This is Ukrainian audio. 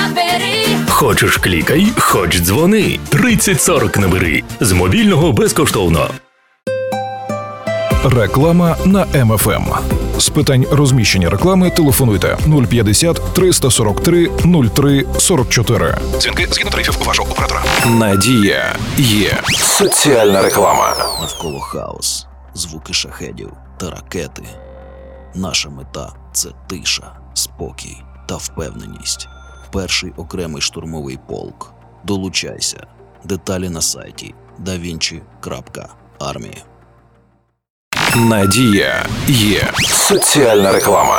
набери. Хочеш клікай, хоч дзвони. 3040 набери. З мобільного безкоштовно. Реклама на МФМ. З питань розміщення реклами телефонуйте 050 343 03 44. Дзвінки згідно тарифів вашого оператора. Надія є. Соціальна реклама. Навколо хаос, звуки шахедів та ракети. Наша мета – це тиша, спокій та впевненість. Перший окремий штурмовий полк. Долучайся. Деталі на сайті davinci.army. Надія є. Соціальна реклама.